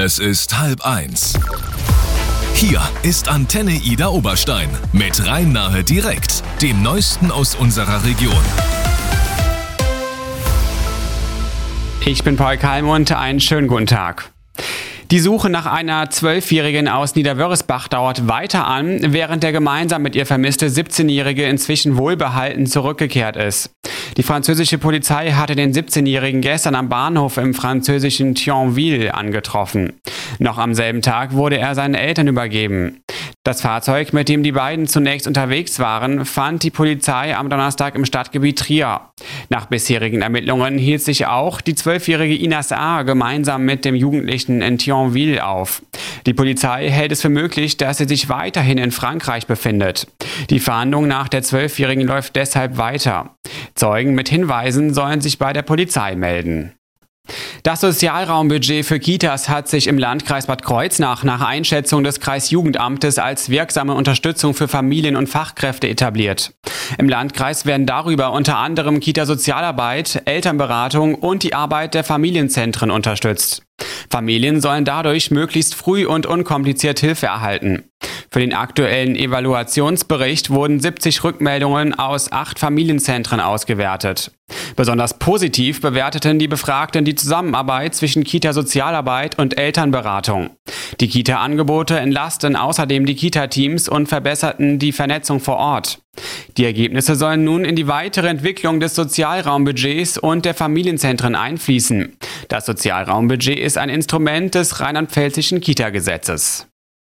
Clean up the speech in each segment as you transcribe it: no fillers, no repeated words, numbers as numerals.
Es ist 12:30. Hier ist Antenne Ida Oberstein mit Rhein-Nahe direkt, dem Neuesten aus unserer Region. Ich bin Paul Kalmund, einen schönen guten Tag. Die Suche nach einer 12-Jährigen aus Niederwörisbach dauert weiter an, während der gemeinsam mit ihr vermisste 17-Jährige inzwischen wohlbehalten zurückgekehrt ist. Die französische Polizei hatte den 17-Jährigen gestern am Bahnhof im französischen Thionville angetroffen. Noch am selben Tag wurde er seinen Eltern übergeben. Das Fahrzeug, mit dem die beiden zunächst unterwegs waren, fand die Polizei am Donnerstag im Stadtgebiet Trier. Nach bisherigen Ermittlungen hielt sich auch die 12-jährige Inas A. gemeinsam mit dem Jugendlichen in Thionville auf. Die Polizei hält es für möglich, dass sie sich weiterhin in Frankreich befindet. Die Fahndung nach der 12-Jährigen läuft deshalb weiter. Zeugen mit Hinweisen sollen sich bei der Polizei melden. Das Sozialraumbudget für Kitas hat sich im Landkreis Bad Kreuznach nach Einschätzung des Kreisjugendamtes als wirksame Unterstützung für Familien und Fachkräfte etabliert. Im Landkreis werden darüber unter anderem Kita-Sozialarbeit, Elternberatung und die Arbeit der Familienzentren unterstützt. Familien sollen dadurch möglichst früh und unkompliziert Hilfe erhalten. Für den aktuellen Evaluationsbericht wurden 70 Rückmeldungen aus 8 Familienzentren ausgewertet. Besonders positiv bewerteten die Befragten die Zusammenarbeit zwischen Kita-Sozialarbeit und Elternberatung. Die Kita-Angebote entlasten außerdem die Kita-Teams und verbesserten die Vernetzung vor Ort. Die Ergebnisse sollen nun in die weitere Entwicklung des Sozialraumbudgets und der Familienzentren einfließen. Das Sozialraumbudget ist ein Instrument des rheinland-pfälzischen Kita-Gesetzes.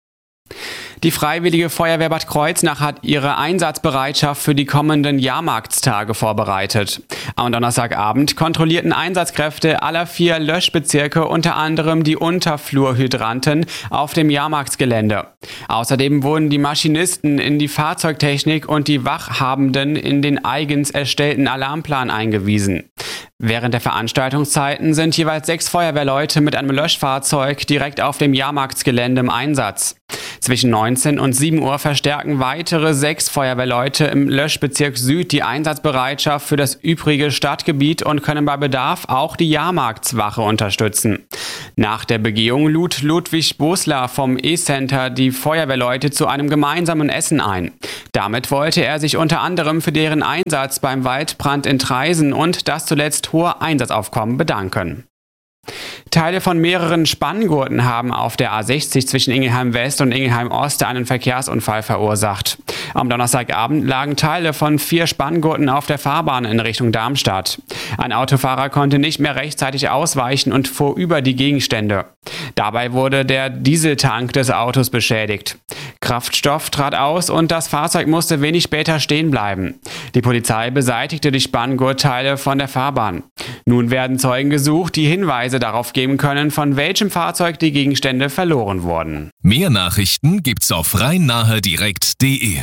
Die Freiwillige Feuerwehr Bad Kreuznach hat ihre Einsatzbereitschaft für die kommenden Jahrmarktstage vorbereitet. Am Donnerstagabend kontrollierten Einsatzkräfte aller 4 Löschbezirke unter anderem die Unterflurhydranten auf dem Jahrmarktsgelände. Außerdem wurden die Maschinisten in die Fahrzeugtechnik und die Wachhabenden in den eigens erstellten Alarmplan eingewiesen. Während der Veranstaltungszeiten sind jeweils 6 Feuerwehrleute mit einem Löschfahrzeug direkt auf dem Jahrmarktsgelände im Einsatz. Zwischen 19 und 7 Uhr verstärken weitere 6 Feuerwehrleute im Löschbezirk Süd die Einsatzbereitschaft für das übrige Stadtgebiet und können bei Bedarf auch die Jahrmarktswache unterstützen. Nach der Begehung lud Ludwig Bosler vom E-Center die Feuerwehrleute zu einem gemeinsamen Essen ein. Damit wollte er sich unter anderem für deren Einsatz beim Waldbrand in Traisen und das zuletzt hohe Einsatzaufkommen bedanken. Teile von mehreren Spanngurten haben auf der A60 zwischen Ingelheim West und Ingelheim Ost einen Verkehrsunfall verursacht. Am Donnerstagabend lagen Teile von 4 Spanngurten auf der Fahrbahn in Richtung Darmstadt. Ein Autofahrer konnte nicht mehr rechtzeitig ausweichen und fuhr über die Gegenstände. Dabei wurde der Dieseltank des Autos beschädigt. Kraftstoff trat aus und das Fahrzeug musste wenig später stehen bleiben. Die Polizei beseitigte die Spanngurtteile von der Fahrbahn. Nun werden Zeugen gesucht, die Hinweise darauf geben können, von welchem Fahrzeug die Gegenstände verloren wurden. Mehr Nachrichten gibt's auf rhein-nahe-direkt.de.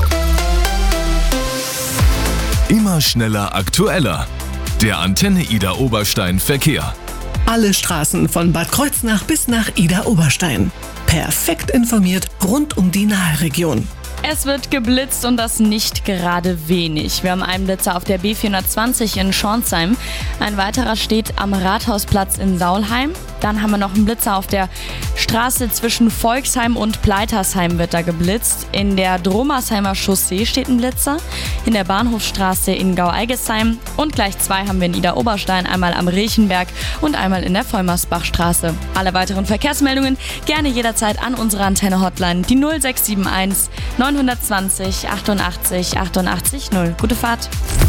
Immer schneller, aktueller. Der Antenne Ida Oberstein Verkehr. Alle Straßen von Bad Kreuznach bis nach Ida Oberstein. Perfekt informiert rund um die Nahe-Region. Es wird geblitzt und das nicht gerade wenig. Wir haben einen Blitzer auf der B420 in Schornsheim. Ein weiterer steht am Rathausplatz in Saulheim. Dann haben wir noch einen Blitzer auf der Straße zwischen Volksheim und Pleitersheim wird da geblitzt. In der Dromersheimer Chaussee steht ein Blitzer. In der Bahnhofstraße in Gau-Eigesheim. Und gleich 2 haben wir in Ida Oberstein, einmal am Riechenberg und einmal in der Vollmersbachstraße. Alle weiteren Verkehrsmeldungen gerne jederzeit an unsere Antenne-Hotline, die 0671 920 88 88 0. Gute Fahrt.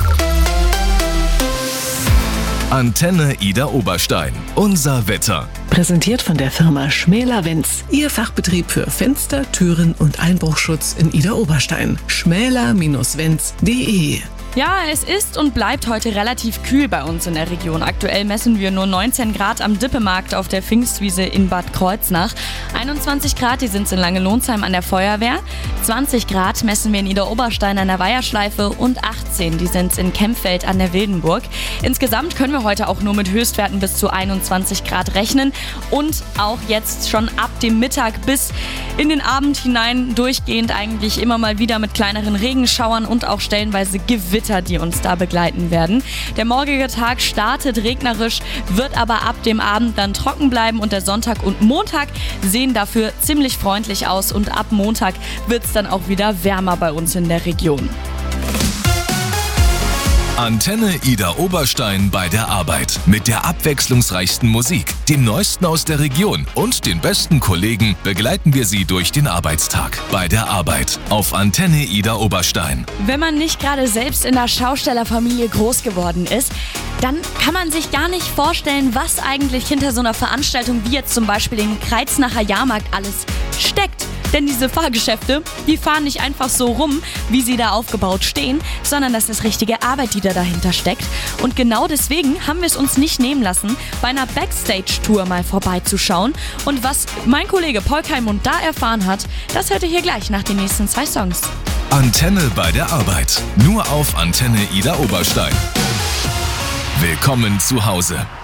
Antenne Ida Oberstein. Unser Wetter. Präsentiert von der Firma Schmäler-Wenz. Ihr Fachbetrieb für Fenster, Türen und Einbruchschutz in Ida Oberstein. schmäler-wenz.de. Ja, es ist und bleibt heute relativ kühl bei uns in der Region. Aktuell messen wir nur 19 Grad am Dippemarkt auf der Pfingstwiese in Bad Kreuznach. 21 Grad, die sind in Langelonsheim an der Feuerwehr. 20 Grad messen wir in Ida Oberstein an der Weiherschleife und 18, die sind in Kempfeld an der Wildenburg. Insgesamt können wir heute auch nur mit Höchstwerten bis zu 21 Grad rechnen und auch jetzt schon ab dem Mittag bis in den Abend hinein durchgehend eigentlich immer mal wieder mit kleineren Regenschauern und auch stellenweise Gewitter Gewitter, die uns da begleiten werden. Der morgige Tag startet regnerisch, wird aber ab dem Abend dann trocken bleiben und der Sonntag und Montag sehen dafür ziemlich freundlich aus und ab Montag wird es dann auch wieder wärmer bei uns in der Region. Antenne Ida Oberstein bei der Arbeit. Mit der abwechslungsreichsten Musik, dem Neuesten aus der Region und den besten Kollegen begleiten wir Sie durch den Arbeitstag. Bei der Arbeit auf Antenne Ida Oberstein. Wenn man nicht gerade selbst in der Schaustellerfamilie groß geworden ist, dann kann man sich gar nicht vorstellen, was eigentlich hinter so einer Veranstaltung wie jetzt zum Beispiel den Kreuznacher Jahrmarkt alles steckt. Denn diese Fahrgeschäfte, die fahren nicht einfach so rum, wie sie da aufgebaut stehen, sondern das ist richtige Arbeit, die da dahinter steckt. Und genau deswegen haben wir es uns nicht nehmen lassen, bei einer Backstage-Tour mal vorbeizuschauen. Und was mein Kollege Paul Keimund da erfahren hat, das hört ihr hier gleich nach den nächsten 2 Songs. Antenne bei der Arbeit. Nur auf Antenne Ida Oberstein. Willkommen zu Hause.